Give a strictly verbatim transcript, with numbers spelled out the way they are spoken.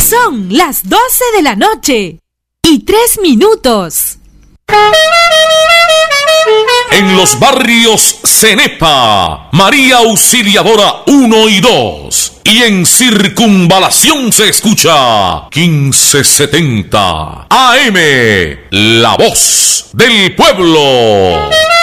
Son las doce de la noche y tres minutos. En los barrios Cenepa, María Auxiliadora uno y dos. Y en Circunvalación se escucha quince setenta A M, La Voz del Pueblo.